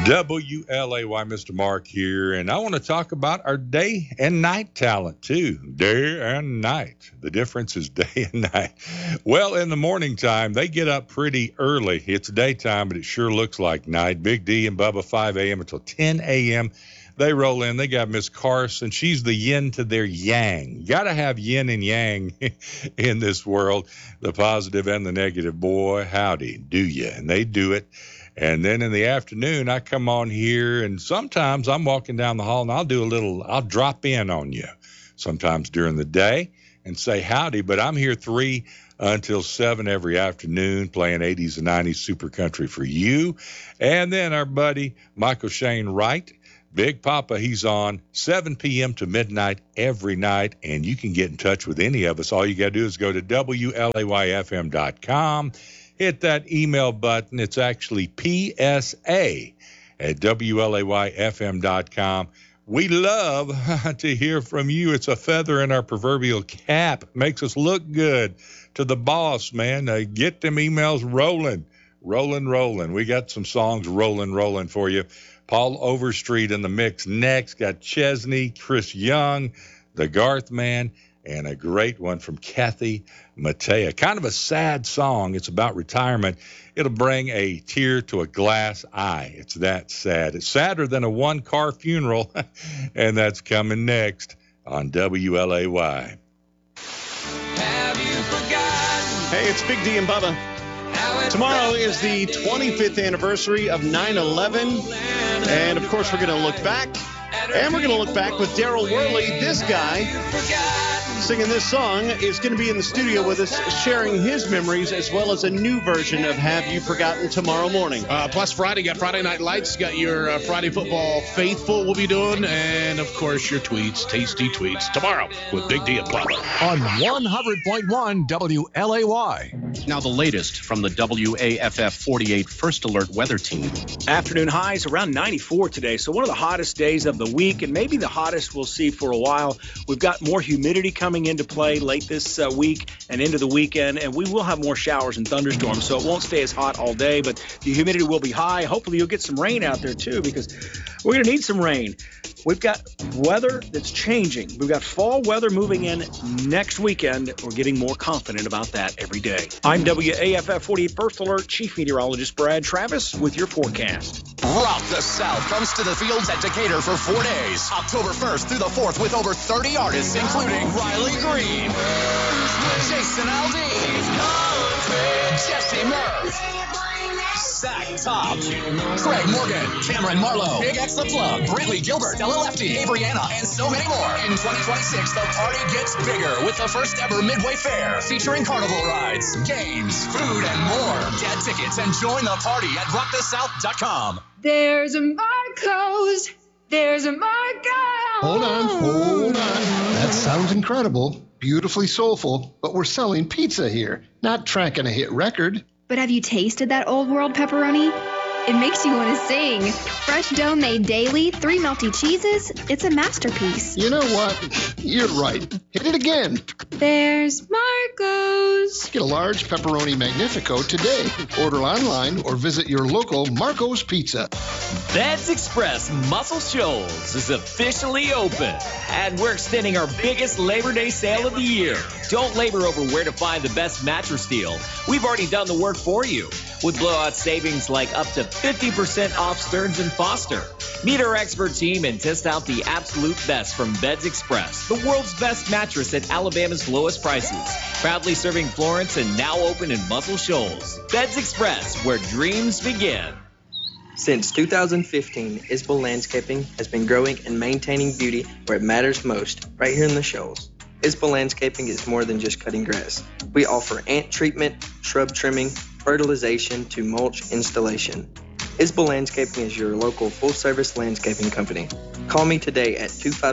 WLAY, Mr. Mark here, and I want to talk about our day and night talent too. Day and night. The difference is day and night. Well, in the morning time, they get up pretty early. It's daytime, but it sure looks like night. Big D and Bubba, 5 a.m. until 10 a.m. They roll in. They got Miss Carson. She's the yin to their yang. You got to have yin and yang in this world, the positive and the negative. Boy, howdy, do you? And they do it. And then in the afternoon, I come on here, and sometimes I'm walking down the hall, and I'll drop in on you sometimes during the day and say howdy, but I'm here 3 until 7 every afternoon playing 80s and 90s super country for you. And then our buddy Michael Shane Wright, Big Papa, he's on 7 p.m. to midnight every night, and you can get in touch with any of us. All you got to do is go to WLAYFM.com. Hit that email button. It's actually PSA at WLAYFM.com. We love to hear from you. It's a feather in our proverbial cap. Makes us look good to the boss, man. Get them emails rolling. We got some songs rolling for you. Paul Overstreet in the mix next. Got Chesney, Chris Young, the Garth Man, and a great one from Kathy Mattea. Kind of a sad song. It's about retirement. It'll bring a tear to a glass eye. It's that sad. It's sadder than a one-car funeral, and that's coming next on WLAY. Have you forgotten? Hey, it's Big D and Bubba. Tomorrow is the 25th anniversary of 9/11, and of course we're going to look back, and we're going to look back with Daryl Worley. This guy singing this song is going to be in the studio with us, sharing his memories as well as a new version of Have You Forgotten tomorrow morning. Plus Friday, got Friday Night Lights, got your Friday Football Faithful we'll be doing, and of course your tweets, tasty tweets, tomorrow with Big D and Bubba. On 100.1 WLAY. Now the latest from the WAFF 48 First Alert Weather Team. Afternoon highs around 94 today, so one of the hottest days of the week, and maybe the hottest we'll see for a while. We've got more humidity coming into play late this week and into the weekend, and we will have more showers and thunderstorms, so it won't stay as hot all day, but the humidity will be high. Hopefully you'll get some rain out there too, because we're going to need some rain. We've got weather that's changing. We've got fall weather moving in next weekend. We're getting more confident about that every day. I'm WAFF 48 First Alert Chief Meteorologist Brad Travis with your forecast. Rock the South comes to the fields at Decatur for 4 days, October 1st through the 4th, with over 30 artists, including Riley Green, Jason Aldean, Jesse Murph, Zach Top, Craig Morgan, Cameron Marlowe, Big X The Plug, Brantley Gilbert, Stella Lefty, Abriana, and so many more. In 2026, the party gets bigger with the first ever Midway Fair, featuring carnival rides, games, food, and more. Get tickets and join the party at rockthesouth.com. There's a Marco's. There's a Marco's. Hold on. That sounds incredible, beautifully soulful, but we're selling pizza here, not tracking a hit record. But have you tasted that old world pepperoni? It makes you want to sing. Fresh dough made daily, 3 melty cheeses. It's a masterpiece. You know what? You're right. Hit it again. There's Marco's. Get a large pepperoni magnifico today. Order online or visit your local Marco's Pizza. Beds Express Muscle Shoals is officially open, and we're extending our biggest Labor Day sale of the year. Don't labor over where to find the best mattress deal. We've already done the work for you with blowout savings like up to 50% off Stearns & Foster. Meet our expert team and test out the absolute best from Beds Express, the world's best mattress at Alabama's lowest prices. Proudly serving Florence and now open in Muscle Shoals. Beds Express, where dreams begin. Since 2015, Isbell Landscaping has been growing and maintaining beauty where it matters most, right here in the Shoals. Isbell Landscaping is more than just cutting grass. We offer ant treatment, shrub trimming, fertilization to mulch installation. Isbell Landscaping is your local full-service landscaping company. Call me today at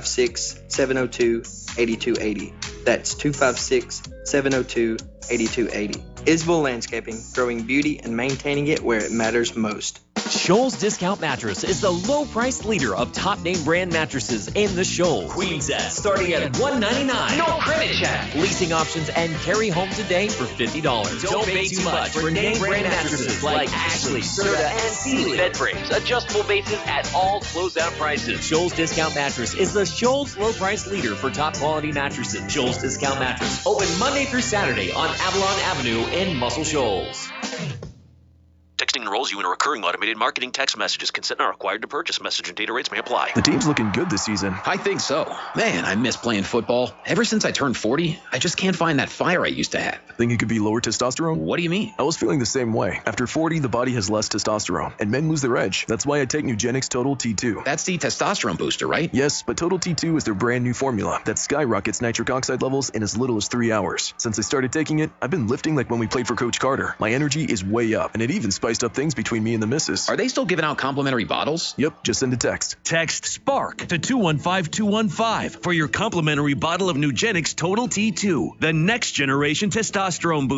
256-702-8280. That's 256-702-8280. Isbell Landscaping, growing beauty and maintaining it where it matters most. Shoals Discount Mattress is the low-priced leader of top-name brand mattresses in the Shoals. Queen sets starting at $199. No credit check. Leasing options and carry home today for $50. Don't pay too much for name brand mattresses like Ashley, Serta, and Sealy. Bed frames, adjustable bases at all closeout prices. Shoals Discount Mattress is the Shoals low-priced leader for top-quality mattresses. Shoals Discount Mattress, open Monday through Saturday on Avalon Avenue in Muscle Shoals. Texting enrolls you in a recurring automated marketing text messages. Consent not required to purchase. Message and data rates may apply. The team's looking good this season. I think so. Man, I miss playing football. Ever since I turned 40, I just can't find that fire I used to have. Think it could be lower testosterone? What do you mean? I was feeling the same way. After 40, the body has less testosterone, and men lose their edge. That's why I take Nugenix Total T2. That's the testosterone booster, right? Yes, but Total T2 is their brand new formula that skyrockets nitric oxide levels in as little as 3 hours. Since I started taking it, I've been lifting like when we played for Coach Carter. My energy is way up, and it even spiced up things between me and the missus. Are they still giving out complimentary bottles? Yep, just send a text. Text SPARK to 215-215 for your complimentary bottle of Nugenix Total T2, the next generation testosterone booster.